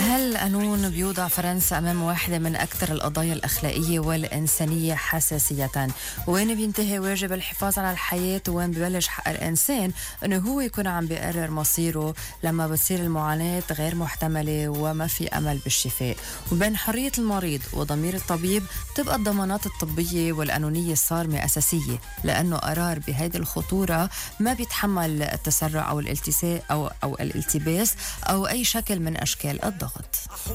هالقانون بيوضع فرنسا أمام واحدة من أكثر القضايا الأخلاقية والإنسانية حساسية. وين بينتهي واجب الحفاظ على الحياة وين ببلش حق الإنسان أنه هو يكون عم بيقرر مصيره لما بتصير المعاناة غير محتملة وما في أمل بالشفاء. وبين حرية المريض وضمير الطبيب تبقى الضمانات الطبية والقانونية الصارمة أساسية، لأنه قرار بهذه الخطورة ما بيتحمل التسرع أو الالتساء أو الالتباس أو أي شكل من أشكال الضغط.